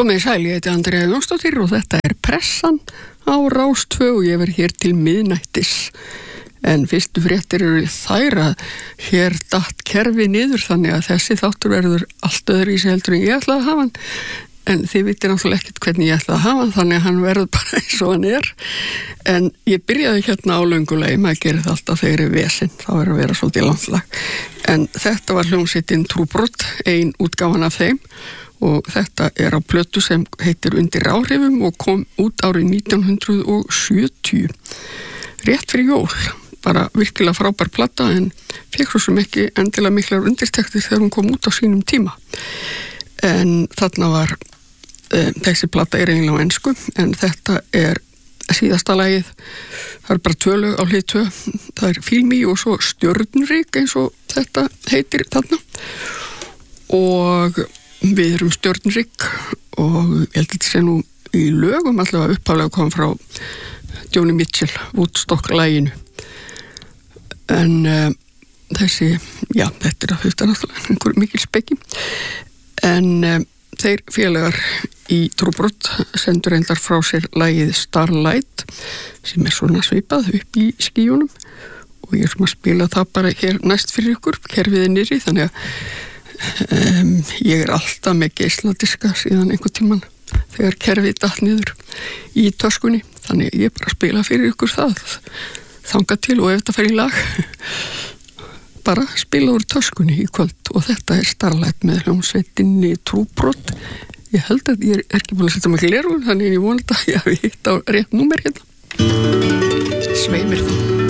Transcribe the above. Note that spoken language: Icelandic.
Komið sæl, ég heiti Andrea Jónsdóttir og þetta Pressan á Rás 2 og ég verð hér til miðnættis. En fyrstu fréttir eru þær að hér datt kerfi niður þannig að þessi þáttur verður allt öðruvísi heldur en ég ætlaði að hafa hann. En þið vitir náttúrulega ekkert hvernig ég ætlaði að hafa hann þannig að hann verður bara eins og hann er. En ég byrjaði hérna á löngulegi, maður gerir það alltaf þegar er vesinn, þá verður að vera svolítið landslag. En þetta var hljómsveitin Trúbrot, ein útgáfan af þeim. Og þetta er á plötu sem heitir Undir áhrifum og kom út árið 1970. Rétt fyrir jól, bara virkilega frábær plata en fekk svo sem ekki endilega miklar undirtektir þegar hún kom út á sínum tíma. En þarna var, þessi plata er eiginlega á ensku en þetta er síðasta lagið, það er bara 2 lög á hlið 2, það er Filmi og svo Stjörnrík eins og þetta heitir þarna. Og við erum Stjörnrík og ég held að þetta sé nú í lögum allavega upphaflega kom frá Joni Mitchell, Woodstock-laginu. En þessi, já, þetta er að hlusta náttúrulega einhver mikil spekki. En þeir félagar í Trúbrot sendur reyndar frá sér lagið Starlight sem er svona svipað upp í skíunum og ég er sem að spila það bara hér næst fyrir ykkur, kerfið er niðri þannig að ég er alltaf með geisladiska síðan einhvern tímann þegar kerfið datt niður í töskunni þannig ég bara spila fyrir ykkur það þangað til og ef þetta fer í lag bara spila úr töskunni í kvöld og þetta er Starlight með hljómsveitinni Trúbrot. Ég held að ég er ekki búin að setja mig gleraugu þannig ég vona þetta að ég hafi hitt á rétt númer hérna. Sveimir það.